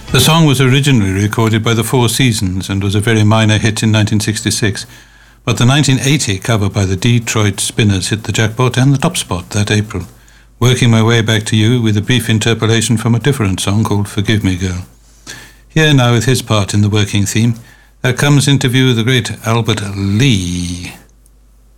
The song was originally recorded by the Four Seasons and was a very minor hit in 1966, but the 1980 cover by the Detroit Spinners hit the jackpot and the top spot that April. Working my way back to you with a brief interpolation from a different song called Forgive Me Girl. Here now with his part in the working theme, there comes into view the great Albert Lee.